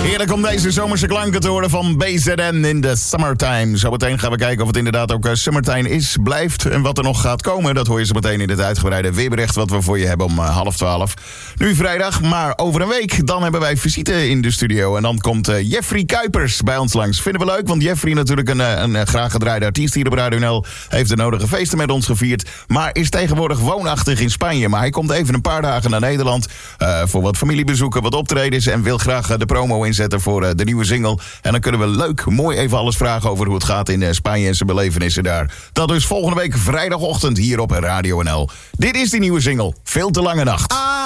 Heerlijk om deze zomerse klanken te horen van BZN in de Summertime. Zometeen gaan we kijken of het inderdaad ook Summertime is, blijft en wat er nog gaat komen. Dat hoor je zo meteen in het uitgebreide weerbericht wat we voor je hebben om 11:30. Nu vrijdag, maar over een week dan hebben wij visite in de studio. En dan komt Jeffrey Kuipers bij ons langs. Vinden we leuk, want Jeffrey natuurlijk een graag gedraaide artiest hier op Radio NL. Heeft de nodige feesten met ons gevierd, maar is tegenwoordig woonachtig in Spanje. Maar hij komt even een paar dagen naar Nederland voor wat familiebezoeken, wat optredens en wil graag de promo inzetten voor de nieuwe single. En dan kunnen we leuk, mooi even alles vragen over hoe het gaat in Spanje en zijn belevenissen daar. Dat is volgende week vrijdagochtend hier op Radio NL. Dit is die nieuwe single, Veel te lange nacht.